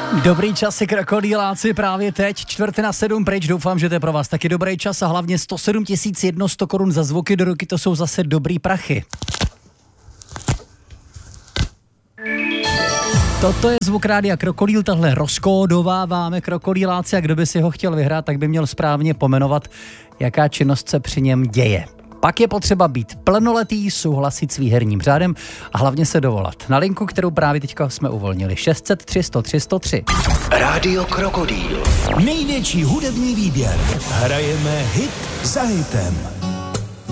Dobrý časy, krokodýláci, právě teď, 6:45 pryč, doufám, že to je pro vás taky dobrý čas a hlavně 107 100 korun za zvuky do ruky, to jsou zase dobrý prachy. Toto je zvuk rádia Krokodýl, tahle rozkódováváme krokodýláci a kdo by si ho chtěl vyhrát, tak by měl správně pomenovat, jaká činnost se při něm děje. Pak je potřeba být plnoletý, souhlasit s výherním řádem a hlavně se dovolat na linku, kterou právě teďka jsme uvolnili. 600 303 103. Rádio Krokodýl. Největší hudební výběr. Hrajeme hit za hitem.